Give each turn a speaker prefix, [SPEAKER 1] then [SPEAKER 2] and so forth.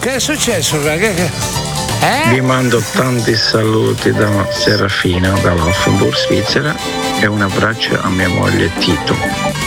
[SPEAKER 1] Che è successo?
[SPEAKER 2] Vi mando tanti saluti da Serafina, dall'Offenburg, Svizzera, e un abbraccio a mia moglie Tito.